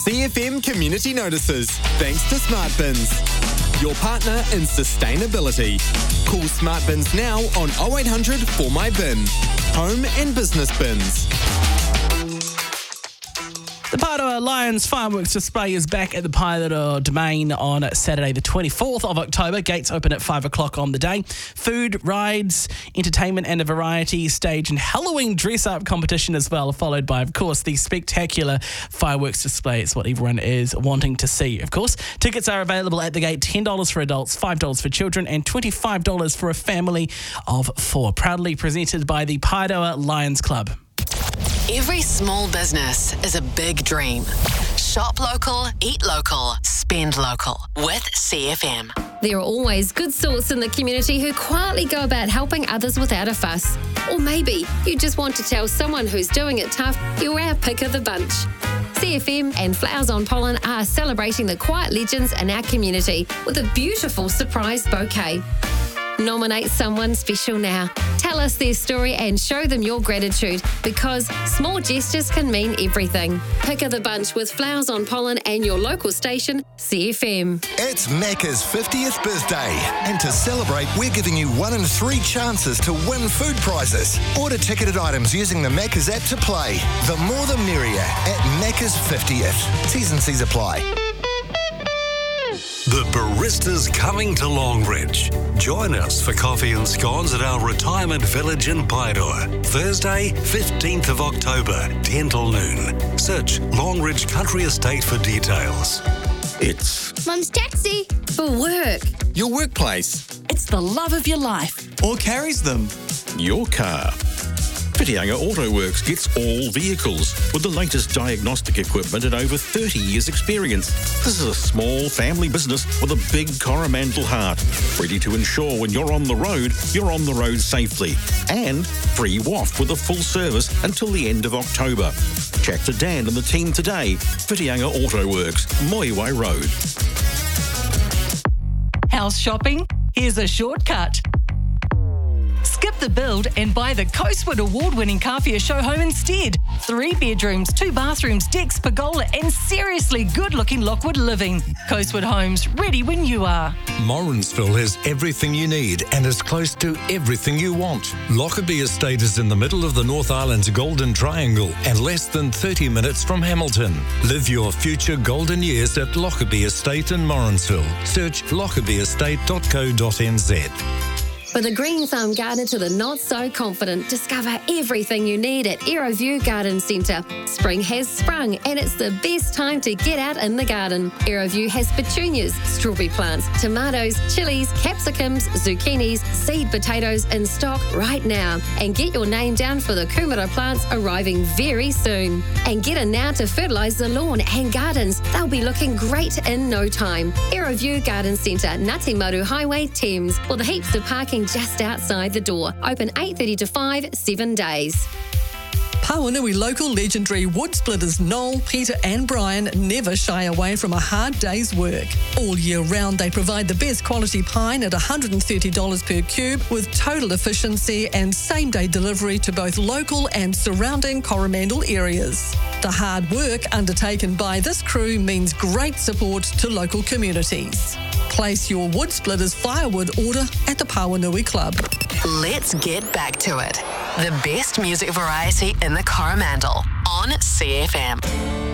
CFM Community Notices, thanks to Smart Bins, your partner in sustainability. Call Smart Bins now on 0800 For My Bin. Home and business bins. The Paeroa Lions fireworks display is back at the Paeroa Domain on Saturday the 24th of October. Gates open at 5 o'clock on the day. Food, rides, entertainment and a variety stage and Halloween dress-up competition as well, followed by, of course, the spectacular fireworks display. It's what everyone is wanting to see, of course. Tickets are available at the gate, $10 for adults, $5 for children and $25 for a family of 4. Proudly presented by the Paeroa Lions Club. Every small business is a big dream. Shop local, eat local, spend local with CFM. There are always good sorts in the community who quietly go about helping others without a fuss. Or maybe you just want to tell someone who's doing it tough you're our pick of the bunch. CFM and Flowers on Pollen are celebrating the quiet legends in our community with a beautiful surprise bouquet. Nominate someone special now. Tell us their story and show them your gratitude, because small gestures can mean everything. Pick of the bunch with Flowers on Pollen and your local station, CFM. It's Macca's 50th birthday, and to celebrate, we're giving you 1 in 3 chances to win food prizes. Order ticketed items using the Macca's app to play. The more the merrier at Macca's 50th. T's and C's apply. The Barista's coming to Longridge. Join us for coffee and scones at our retirement village in Paeroa. Thursday, 15th of October, 10 till noon. Search Longridge Country Estate for details. It's Mum's taxi. For work. Your workplace. It's the love of your life. or carries them. Your car. Whitianga Autoworks gets all vehicles with the latest diagnostic equipment and over 30 years' experience. This is a small family business with a big Coromandel heart, ready to ensure when you're on the road safely. And free waft with a full service until the end of October. Chat to Dan and the team today. Whitianga Autoworks, Moiwai Road. House shopping? Here's a shortcut. Skip the build and buy the Coastwood award-winning Kawhia show home instead. 3 bedrooms, 2 bathrooms, decks, pergola and seriously good-looking Lockwood living. Coastwood Homes, ready when you are. Morrinsville has everything you need and is close to everything you want. Lockerbie Estate is in the middle of the North Island's Golden Triangle and less than 30 minutes from Hamilton. Live your future golden years at Lockerbie Estate in Morrinsville. Search lockabieestate.co.nz. For the green thumb gardener to the not so confident, discover everything you need at Aeroview Garden Centre. Spring has sprung and it's the best time to get out in the garden. Aeroview has petunias, strawberry plants, tomatoes, chilies, capsicums, zucchinis, seed potatoes in stock right now. And get your name down for the kumara plants arriving very soon. And get in now to fertilise the lawn and gardens. They'll be looking great in no time. Aeroview Garden Centre, Ngati Maru Highway, Thames, with heaps of parking just outside the door. Open 8:30 to 5, 7 days. Pawanui local legendary wood splitters Noel, Peter and Brian never shy away from a hard day's work. All year round they provide the best quality pine at $130 per cube with total efficiency and same-day delivery to both local and surrounding Coromandel areas. The hard work undertaken by this crew means great support to local communities. Place your wood splitters firewood order at the Pawanui Club. Let's get back to it. The best music variety in the Coromandel on CFM.